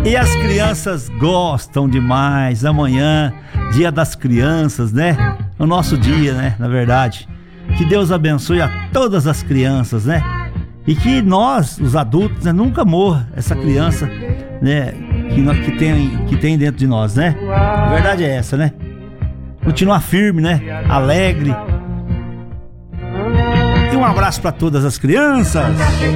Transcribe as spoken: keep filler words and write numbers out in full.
E as crianças gostam demais. Amanhã, dia das crianças, né? O nosso dia, né? Na verdade. Que Deus abençoe a todas as crianças, né? E que nós, os adultos, né, nunca morra essa criança, né? Que, nós, que, tem, que tem dentro de nós, né? A verdade é essa, né? Continuar firme, né? Alegre. E um abraço para todas as crianças.